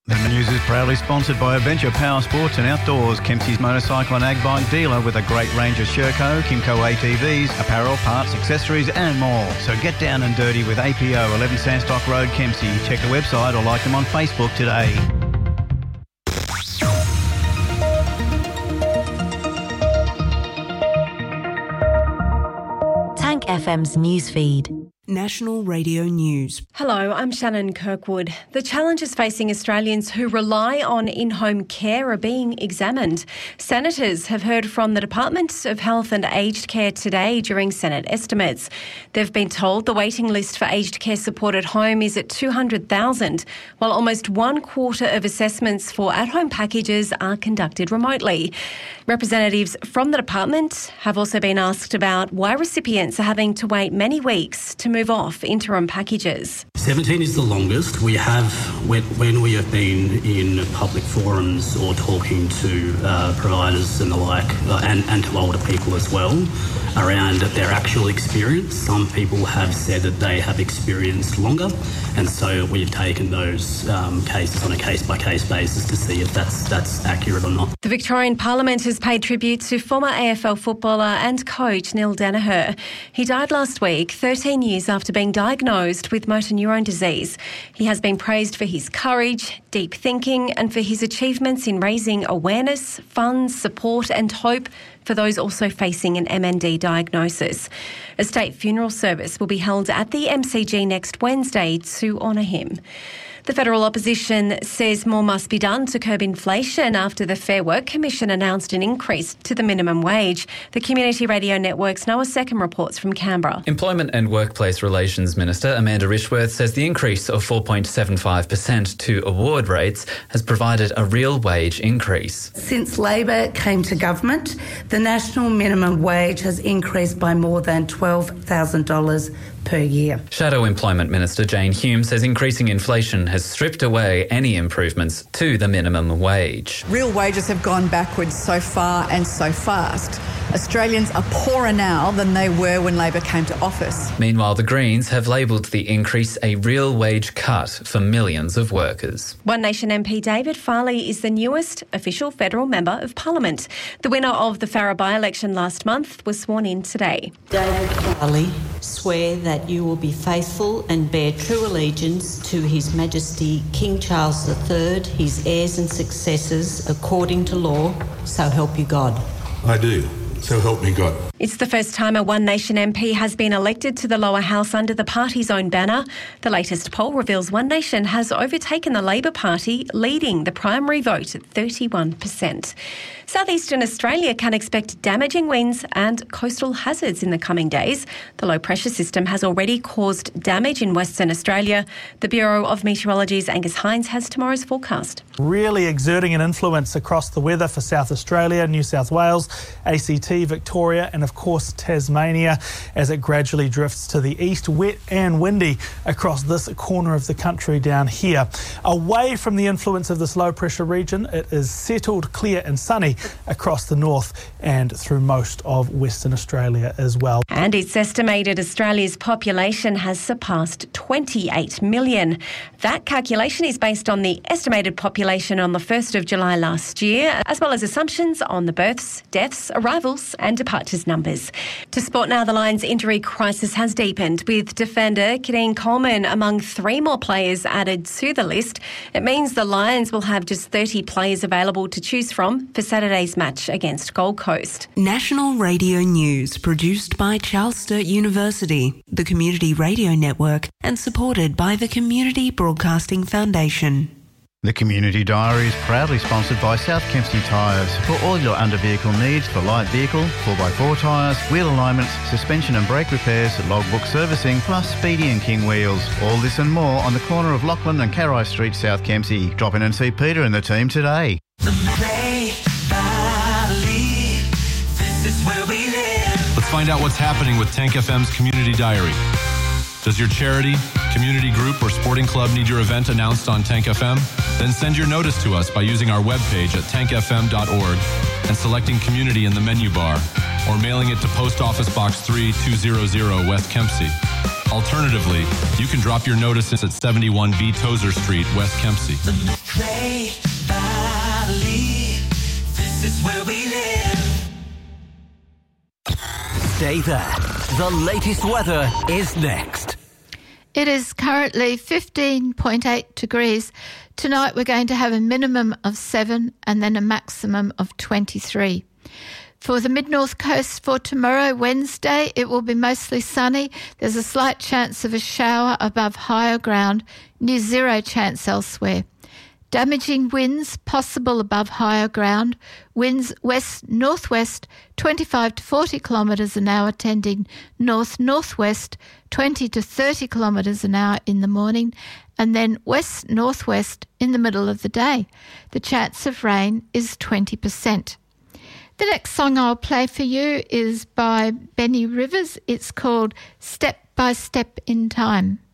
The news is proudly sponsored by Adventure Power Sports and Outdoors, Kempsey's motorcycle and ag bike dealer with a great range of Sherco, Kimco ATVs, apparel, parts, accessories and more. So get down and dirty with APO, 11 Sandstock Road, Kempsey. Check the website or like them on Facebook today. Tank FM's newsfeed. National Radio News. Hello, I'm Shannon Kirkwood. The challenges facing Australians who rely on in-home care are being examined. Senators have heard from the Department of Health and Aged Care today during Senate estimates. They've been told the waiting list for aged care support at home is at 200,000, while almost 1/4 of assessments for at-home packages are conducted remotely. Representatives from the department have also been asked about why recipients are having to wait many weeks to move off interim packages. 17 is the longest. We have, when we have been in public forums or talking to providers and the like, and to older people as well, around their actual experience. Some people have said that they have experienced longer, and so we've taken those cases on a case-by-case basis to see if that's accurate or not. The Victorian Parliament has paid tribute to former AFL footballer and coach Neil Danaher. He died last week, 13 years after being diagnosed with motor neurone disease. He has been praised for his courage, deep thinking, and for his achievements in raising awareness, funds, support and hope for those also facing an MND diagnosis. A state funeral service will be held at the MCG next Wednesday to honour him. The federal opposition says more must be done to curb inflation after the Fair Work Commission announced an increase to the minimum wage. The Community Radio Network's Noah Second reports from Canberra. Employment and Workplace Relations Minister Amanda Rishworth says the increase of 4.75% to award rates has provided a real wage increase. Since Labor came to government, the national minimum wage has increased by more than $12,000 per year. Shadow Employment Minister Jane Hume says increasing inflation has stripped away any improvements to the minimum wage. Real wages have gone backwards so far and so fast. Australians are poorer now than they were when Labor came to office. Meanwhile, the Greens have labelled the increase a real wage cut for millions of workers. One Nation MP David Farley is the newest official federal member of Parliament. The winner of the Farrer by-election last month was sworn in today. David Farley, swear that you will be faithful and bear true allegiance to His Majesty King Charles III, his heirs and successors, according to law, so help you God. I do. So help me God. It's the first time a One Nation MP has been elected to the lower house under the party's own banner. The latest poll reveals One Nation has overtaken the Labor Party, leading the primary vote at 31%. Southeastern Australia can expect damaging winds and coastal hazards in the coming days. The low pressure system has already caused damage in Western Australia. The Bureau of Meteorology's Angus Hines has tomorrow's forecast. Really exerting an influence across the weather for South Australia, New South Wales, ACT, Victoria and of course Tasmania as it gradually drifts to the east, wet and windy across this corner of the country down here. Away from the influence of this low pressure region, it is settled, clear and sunny across the north and through most of Western Australia as well. And it's estimated Australia's population has surpassed 28 million. That calculation is based on the estimated population on the 1st of July last year, as well as assumptions on the births, deaths, arrivals and departures numbers. To sport now, the Lions injury crisis has deepened, with defender Kadeen Coleman among 3 more players added to the list. It means the Lions will have just 30 players available to choose from for Saturday's match against Gold Coast. National Radio News, produced by Charles Sturt University, the Community Radio Network, and supported by the Community Broadcasting Foundation. The Community Diary is proudly sponsored by South Kempsey Tyres for all your under-vehicle needs for light vehicle, 4x4 tyres, wheel alignments, suspension and brake repairs, logbook servicing, plus Speedy and King wheels. All this and more on the corner of Lachlan and Carai Street, South Kempsey. Drop in and see Peter and the team today. Let's find out what's happening with Tank FM's Community Diary. Does your charity, community group, or sporting club need your event announced on Tank FM? Then send your notice to us by using our webpage at tankfm.org and selecting Community in the menu bar, or mailing it to Post Office Box 3200 West Kempsey. Alternatively, you can drop your notices at 71B Tozer Street, West Kempsey. Play Valley, this is where we live. Stay there. The latest weather is next. It is currently 15.8 degrees. Tonight we're going to have a minimum of 7 and then a maximum of 23. For the mid-north coast for tomorrow, Wednesday, it will be mostly sunny. There's a slight chance of a shower above higher ground, near zero chance elsewhere. Damaging winds possible above higher ground. Winds west-northwest 25 to 40 kilometres an hour, tending north-northwest 20 to 30 kilometres an hour in the morning, and then west-northwest in the middle of the day. The chance of rain is 20%. The next song I'll play for you is by Benny Rivers. It's called Step by Step in Time.